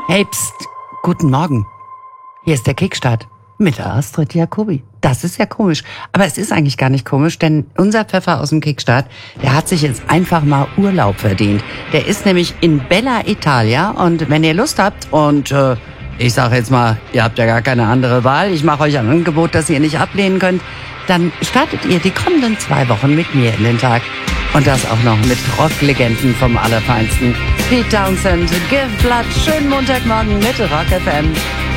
Hey, pst, guten Morgen. Hier ist der Kickstart mit der Astrid Jacobi. Das ist ja komisch, aber es ist eigentlich gar nicht komisch, denn unser Pfeffer aus dem Kickstart, der hat sich jetzt einfach mal Urlaub verdient. Der ist nämlich in Bella Italia und wenn ihr Lust habt und ich sage jetzt mal, ihr habt ja gar keine andere Wahl, ich mache euch ein Angebot, das ihr nicht ablehnen könnt, dann startet ihr die kommenden 2 Wochen mit mir in den Tag. Und das auch noch mit Rocklegenden vom Allerfeinsten. Pete Townsend, Give Blood, schönen Montagmorgen mit Rock FM.